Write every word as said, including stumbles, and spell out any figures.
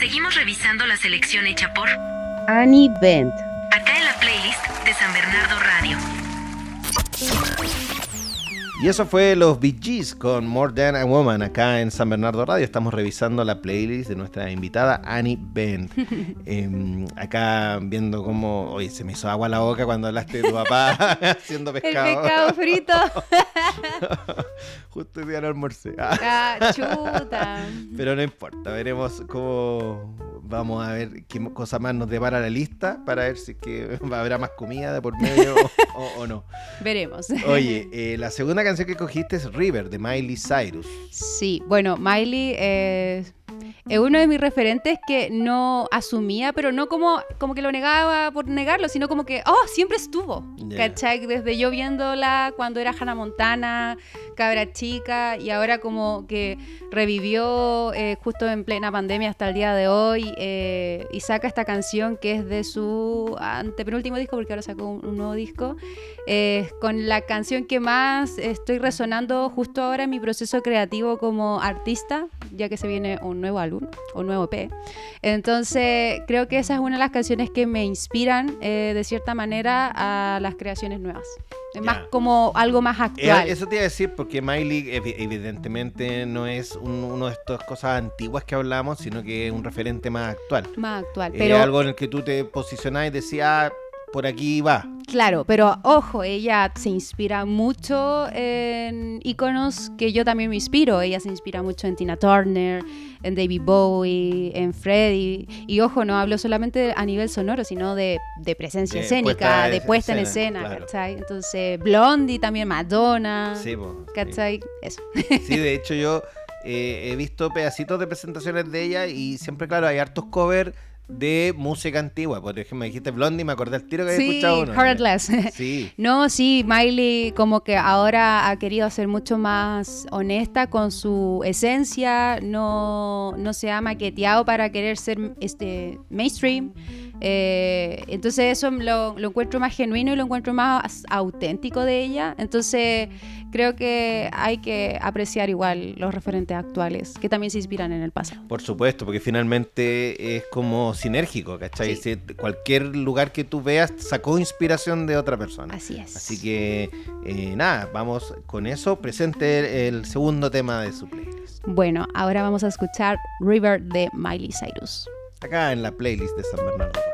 Seguimos revisando la selección hecha por Annie Bent. Acá en la playlist de San Bernardo Radio. Y eso fue los Bee Gees con More Than a Woman acá en San Bernardo Radio. Estamos revisando la playlist de nuestra invitada Annie Bent. eh, acá viendo cómo... Oye, se me hizo agua la boca cuando hablaste de tu papá haciendo pescado. El pescado frito. Justo hoy día no almorcé. Ah, chuta. Pero no importa, veremos cómo... Vamos a ver qué cosa más nos depara la lista para ver si es que habrá más comida de por medio o, o, o no. Veremos. Oye, eh, la segunda canción que cogiste es River, de Miley Cyrus. Sí, bueno, Miley es, es uno de mis referentes que no asumía, pero no como, como que lo negaba por negarlo, sino como que, oh, siempre estuvo. Yeah. ¿Cachai? Desde yo viéndola cuando era Hannah Montana, cabra chica, y ahora como que revivió eh, justo en plena pandemia hasta el día de hoy, eh, y saca esta canción que es de su antepenúltimo disco, porque ahora sacó un, un nuevo disco, eh, con la canción que más estoy resonando justo ahora en mi proceso creativo como artista, ya que se viene un nuevo álbum, un nuevo E P. Entonces creo que esa es una de las canciones que me inspiran eh, de cierta manera a las creaciones nuevas. Es Ya. más como algo más actual. Eh, eso te iba a decir, porque Miley ev- evidentemente no es un, uno de estas cosas antiguas que hablamos, sino que es un referente más actual. Más actual, Es pero algo en el que tú te posicionás y decías, ah, por aquí va. claro, pero ojo, ella se inspira mucho en íconos que yo también me inspiro. Ella se inspira mucho en Tina Turner, en David Bowie, en Freddie. Y ojo, no hablo solamente a nivel sonoro, sino de, de presencia De escénica, puesta de en puesta en escena, escena, claro. ¿cachai? Entonces, Blondie también, Madonna, Sí, po, sí. ¿cachai? Eso. Sí, de hecho yo eh, he visto pedacitos de presentaciones de ella y siempre, claro, hay hartos covers de música antigua. Por ejemplo, me dijiste Blondie, me acordé al tiro que había Sí, escuchado uno. Heartless. Sí. No, sí, Miley como que ahora ha querido ser mucho más honesta con su esencia, no, no se ha maqueteado para querer ser este mainstream. Eh, entonces eso lo, lo encuentro más genuino y lo encuentro más auténtico de ella. Entonces creo que hay que apreciar igual los referentes actuales que también se inspiran en el pasado. Por supuesto, porque finalmente es como sinérgico, ¿cachai? Sí. Si cualquier lugar que tú veas sacó inspiración de otra persona. Así es. Así que, eh, nada, vamos con eso. Presente el, el segundo tema de su playlist. Bueno, ahora vamos a escuchar River de Miley Cyrus. Acá en la playlist de San Bernardo.